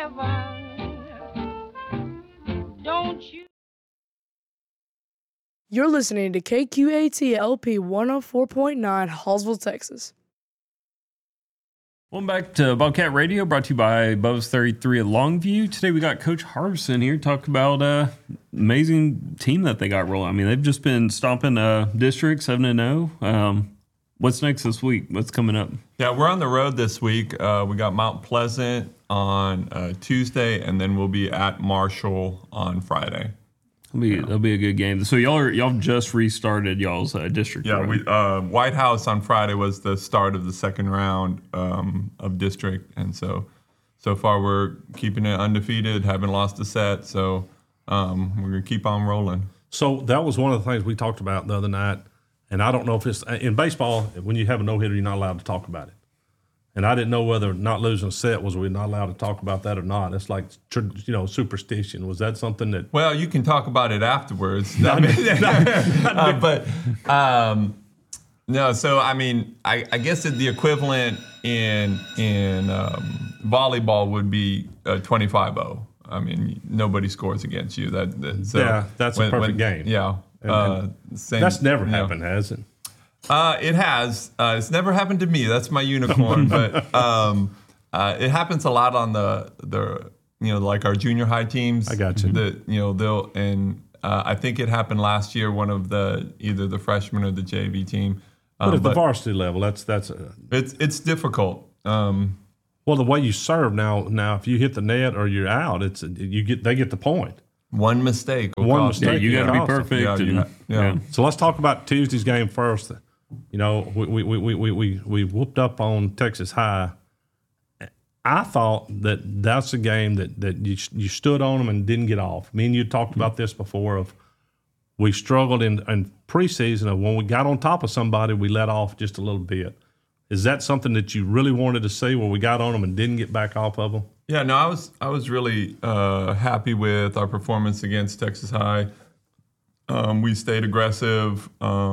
heaven. Don't you? You're listening to KQAT LP 104.9 Hallsville, Texas. Welcome back to Bobcat Radio, brought to you by Bubba's 33 at Longview. Today we got Coach Harbison here to talk about amazing team that they got rolling. I mean, they've just been stomping district 7-0. What's next this week? What's coming up? Yeah, we're on the road this week. We got Mount Pleasant on Tuesday, and then we'll be at Marshall on Friday. It'll be a good game. So y'all just restarted y'all's district. Yeah, right? White House on Friday was the start of the second round of district, and so far we're keeping it undefeated, haven't lost a set, so we're gonna keep on rolling. So that was one of the things we talked about the other night, and I don't know if it's in baseball when you have a no-hitter, you're not allowed to talk about it. And I didn't know whether not losing a set was we not allowed to talk about that or not. It's like, superstition. Was that something that? Well, you can talk about it afterwards. No. So I mean, I guess the equivalent in volleyball would be 25-0. I mean, nobody scores against you. That's a perfect game. Yeah, that's never happened, has it? It has. It's never happened to me. That's my unicorn. But it happens a lot on the like our junior high teams. I got you. I think it happened last year. One of either the freshman or the JV team. But at the varsity level, it's difficult. Well, the way you serve now, if you hit the net or you're out, they get the point. One mistake. You got to be perfect. Yeah. So let's talk about Tuesday's game first. We whooped up on Texas High. I thought that's a game that you stood on them and didn't get off. Me and you talked about this before. We struggled in preseason of when we got on top of somebody, we let off just a little bit. Is that something that you really wanted to see, where we got on them and didn't get back off of them? Yeah, no, I was really happy with our performance against Texas High. We stayed aggressive.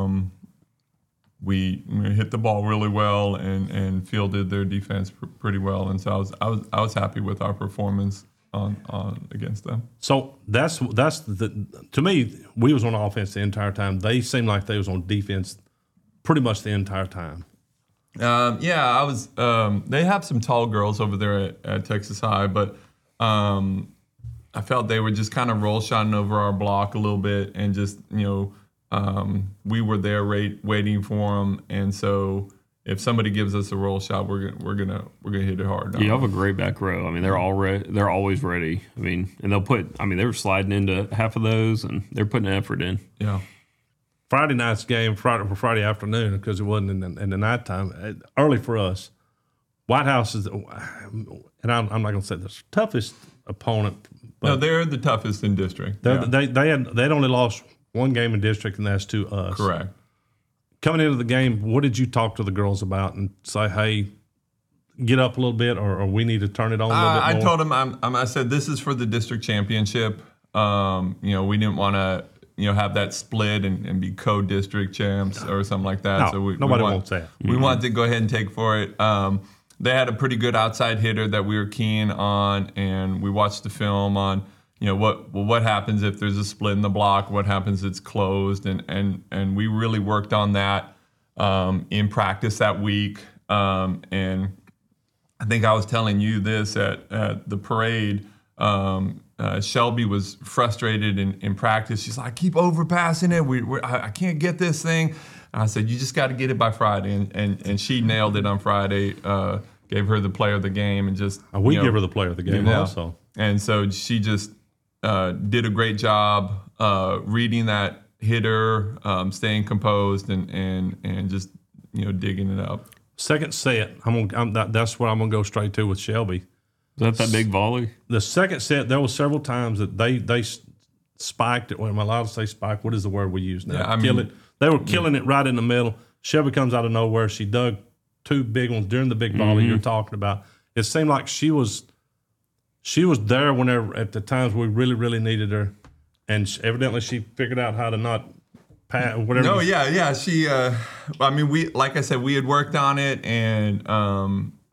We hit the ball really well and fielded their defense pretty well, and so I was happy with our performance on against them. So that's to me, we was on offense the entire time. They seemed like they was on defense pretty much the entire time. I was. They have some tall girls over there at Texas High, but I felt they were just kind of roll shotting over our block a little bit, and just we were there waiting for them, and so if somebody gives us a roll shot, we're gonna hit it hard. You have a great back row. I mean, they're always ready. I mean, and they were sliding into half of those, and they're putting effort in. Yeah. Friday night's game, Friday afternoon, because it wasn't in the nighttime, early for us. White House is, and I'm not going to say the toughest opponent. But no, they're the toughest in district. They'd only lost one game in district, and that's to us. Correct. Coming into the game, what did you talk to the girls about and say, hey, get up a little bit, or we need to turn it on a little bit more? I told them, I said, this is for the district championship. We didn't want to, have that split and be co-district champs or something like that. No, nobody wants that. We wanted to go ahead and take for it. They had a pretty good outside hitter that we were keen on, and we watched the film on, what happens if there's a split in the block? What happens if it's closed? And we really worked on that in practice that week. And I think I was telling you this at the parade. Shelby was frustrated in practice. She's like, I keep overpassing it. I can't get this thing. And I said, you just got to get it by Friday. And she nailed it on Friday, gave her the player of the game. And just we give her the player of the game also. And so she just did a great job reading that hitter, staying composed, and just digging it up. Second set, that's what I'm going to go straight to with Shelby. Is that big volley? The second set, there were several times that they spiked it. Well, am I allowed to say spike? What is the word we use now? Yeah, They were killing it right in the middle. Shelby comes out of nowhere. She dug two big ones during the big volley you're talking about. It seemed like she was there whenever at the times we really, really needed her, and evidently she figured out how to not pass whatever. No, yeah. She, we like I said, we had worked on it, and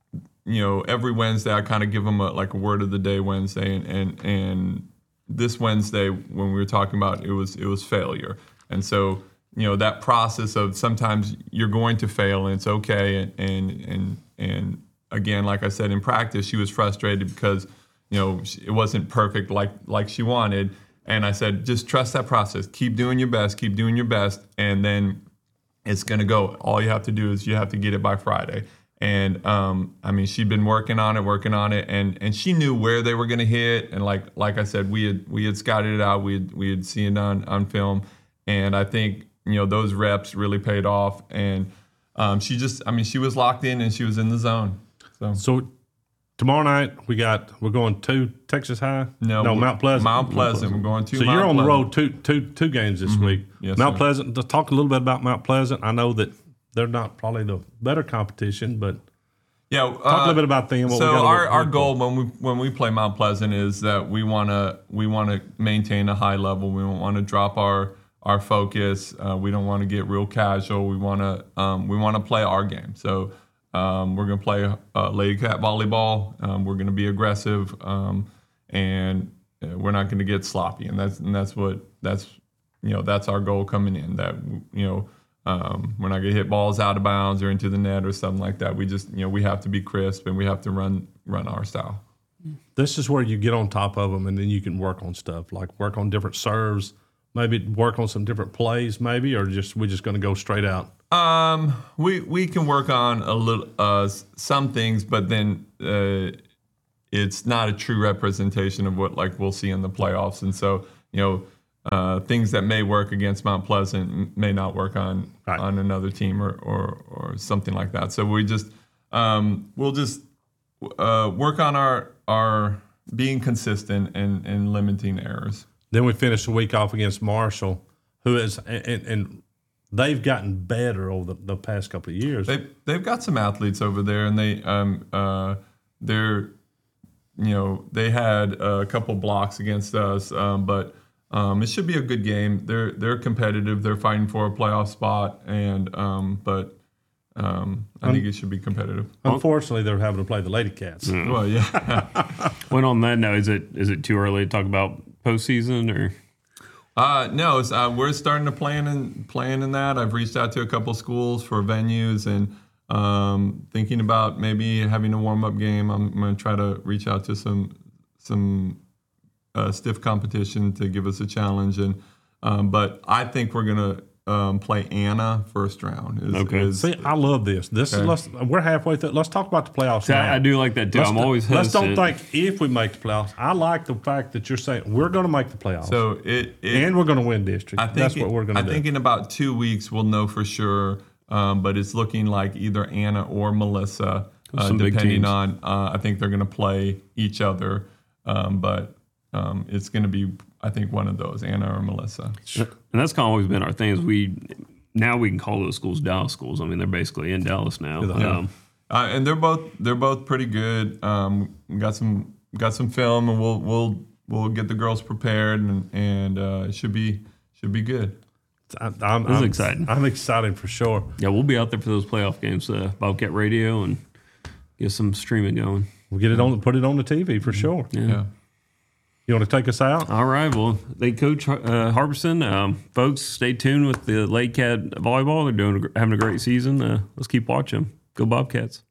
every Wednesday I kind of give them a word of the day Wednesday, and this Wednesday when we were talking about it was failure, and so that process of sometimes you're going to fail and it's okay, and again, like I said, in practice she was frustrated because it wasn't perfect like she wanted, and I said just trust that process, keep doing your best, and then it's going to go. All you have to do is you have to get it by Friday. And she'd been working on it, and she knew where they were going to hit. And like I said, we had scouted it out. We had seen it on film, and I think those reps really paid off. And she was locked in and she was in the zone. So tomorrow night we're going to Texas High. No, Mount Pleasant. Mount Pleasant. We're going to. So Mount you're on the Pleasant. road two games this week. Yes, Mount sir. Pleasant. Let's talk a little bit about Mount Pleasant. I know that they're not probably the better competition, but Yeah, talk a little bit about them. So our goal when we play Mount Pleasant is that we want to maintain a high level. We don't want to drop our focus. We don't want to get real casual. We want to play our game. So we're going to play Lady Cat volleyball. We're going to be aggressive, and we're not going to get sloppy. And that's our goal coming in. That we're not going to hit balls out of bounds or into the net or something like that. We just, we have to be crisp and we have to run our style. This is where you get on top of them, and then you can work on stuff like work on different serves, maybe work on some different plays, maybe, or we're just going to go straight out. We can work on a little some things, but then it's not a true representation of what we'll see in the playoffs, and so things that may work against Mount Pleasant may not work on another team or something like that. So we just we'll just work on our being consistent and limiting errors. Then we finish the week off against Marshall, who is and they've gotten better over the past couple of years. They've got some athletes over there, and they had a couple blocks against us, but. It should be a good game. They're competitive. They're fighting for a playoff spot, and I think it should be competitive. Unfortunately, they're having to play the Lady Cats. Well, yeah. Well, on that note, is it too early to talk about postseason or? No, we're starting to plan in that. I've reached out to a couple schools for venues and thinking about maybe having a warm up game. I'm going to try to reach out to some stiff competition to give us a challenge, and but I think we're gonna play Anna first round. See, I love this. We're halfway through. Let's talk about the playoffs. See, I do like that too. I'm always hesitant. Let's don't think if we make the playoffs. I like the fact that you're saying we're going to make the playoffs. So and we're going to win district. That's what we're going to do. I think in about 2 weeks we'll know for sure. But it's looking like either Anna or Melissa, depending on. I think they're going to play each other, but. It's going to be, I think, one of those, Anna or Melissa. And that's kind of always been our thing. Is we can call those schools Dallas schools. I mean, they're basically in Dallas now. Yeah. And they're both pretty good. We got some film, and we'll get the girls prepared, and it should be good. This is exciting. I'm excited for sure. Yeah, we'll be out there for those playoff games, Bobcat Radio, and get some streaming going. We'll get it on, put it on the TV for sure. Yeah. You want to take us out? All right. Well, they coach Harbison. Folks, stay tuned with the Lake Cat volleyball. They're having a great season. Let's keep watching. Go Bobcats.